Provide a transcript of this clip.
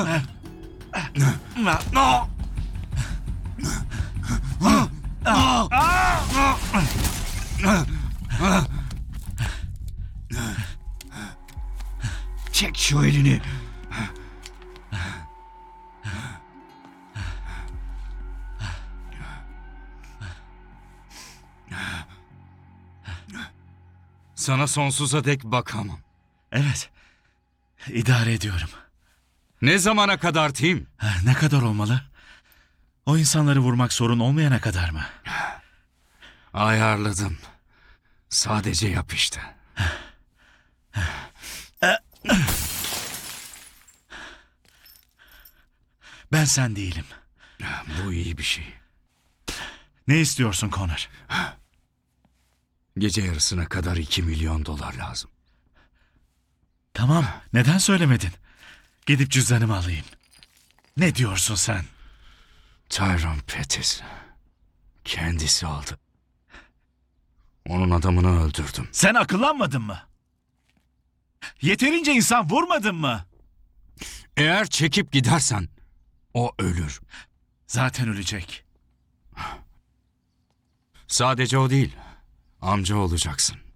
Çek şu elini. Sana sonsuza dek bakamam. Evet. İdare ediyorum. Ne zamana kadar Tim? Ne kadar olmalı? O insanları vurmak sorun olmayana kadar mı? Ayarladım. Sadece yap işte. Ben sen değilim. Bu iyi bir şey. Ne istiyorsun Connor? Gece yarısına kadar $2 milyon lazım. Tamam, neden söylemedin? Gidip cüzdanımı alayım. Ne diyorsun sen? Tyrone Pettis. Kendisi aldı. Onun adamını öldürdüm. Sen akıllanmadın mı? Yeterince insan vurmadın mı? Eğer çekip gidersen o ölür. Zaten ölecek. Sadece o değil. Amca olacaksın.